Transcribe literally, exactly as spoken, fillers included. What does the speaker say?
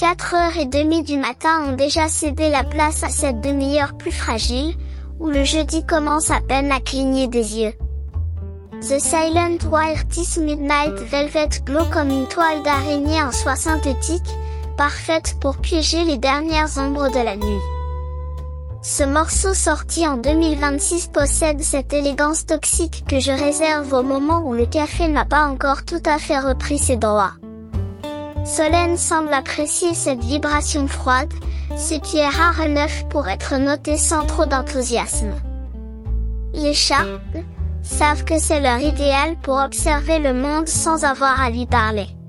quatre heures trente du matin ont déjà cédé la place à cette demi-heure plus fragile, où le jeudi commence à peine à cligner des yeux. The Silent Wireless Midnight Velvet glow comme une toile d'araignée en soie synthétique, parfaite pour piéger les dernières ombres de la nuit. Ce morceau sorti en deux mille vingt-six possède cette élégance toxique que je réserve au moment où le café n'a pas encore tout à fait repris ses droits. Solène semble apprécier cette vibration froide, ce qui est rare et neuf pour être noté sans trop d'enthousiasme. Les chats savent que c'est leur idéal pour observer le monde sans avoir à lui parler.